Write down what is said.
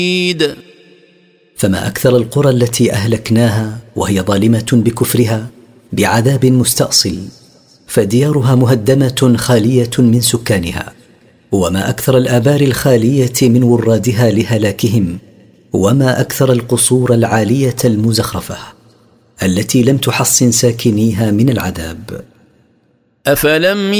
فما أكثر القرى التي أهلكناها وهي ظالمة بكفرها بعذاب مستأصل، فديارها مهدمة خالية من سكانها. وما أكثر الآبار الخالية من ورادها لهلاكهم، وما أكثر القصور العالية المزخرفة التي لم تحصن ساكنيها من العذاب. أفلم